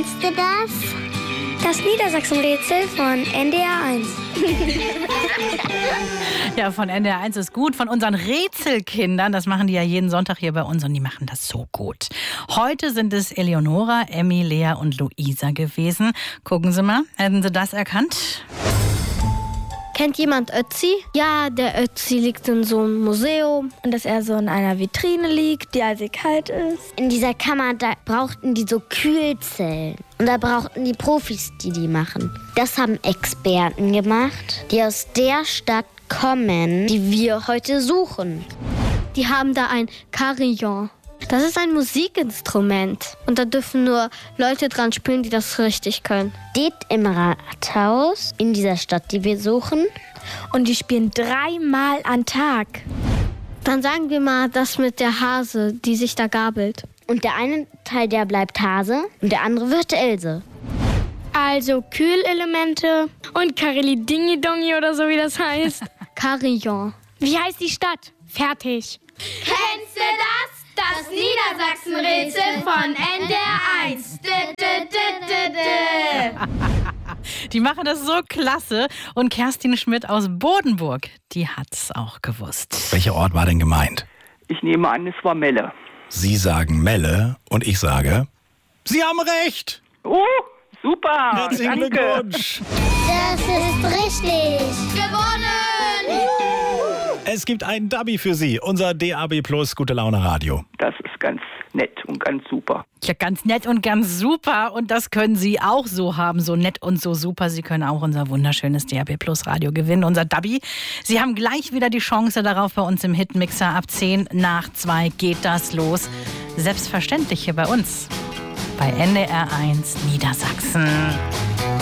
Kennst du das? Das Niedersachsen-Rätsel von NDR1. Ja, von NDR1 ist gut. Von unseren Rätselkindern, das machen die ja jeden Sonntag hier bei uns und die machen das so gut. Heute sind es Eleonora, Emmy, Lea und Luisa gewesen. Gucken Sie mal, hätten Sie das erkannt? Kennt jemand Ötzi? Ja, der Ötzi liegt in so einem Museum und dass er so in einer Vitrine liegt, die eisig kalt ist. In dieser Kammer, da brauchten die so Kühlzellen. Und da brauchten die Profis, die machen. Das haben Experten gemacht, die aus der Stadt kommen, die wir heute suchen. Die haben da ein Carillon. Das ist ein Musikinstrument. Und da dürfen nur Leute dran spielen, die das richtig können. Steht im Rathaus in dieser Stadt, die wir suchen. Und die spielen 3-mal am Tag. Dann sagen wir mal das mit der Hase, die sich da gabelt. Und der eine Teil, der bleibt Hase und der andere wird Else. Also Kühlelemente und Kareli-Dingi-Dongi oder so, wie das heißt. Carillon. Wie heißt die Stadt? Fertig. Kennst du das? Das Niedersachsen-Rätsel von NDR1. Die machen das so klasse. Und Kerstin Schmidt aus Bodenburg, die hat's auch gewusst. Welcher Ort war denn gemeint? Ich nehme an, es war Melle. Sie sagen Melle und ich sage, Sie haben recht. Oh, super. Herzlichen Danke. Glückwunsch. Das ist richtig. Gewonnen! Es gibt einen Dubby für Sie, unser DAB Plus Gute Laune Radio. Das ist ganz nett und ganz super. Ja, ganz nett und ganz super. Und das können Sie auch so haben, so nett und so super. Sie können auch unser wunderschönes DAB Plus Radio gewinnen, unser Dubby. Sie haben gleich wieder die Chance darauf bei uns im Hitmixer. Ab 10:10 geht das los. Selbstverständlich hier bei uns. Bei NDR1 Niedersachsen.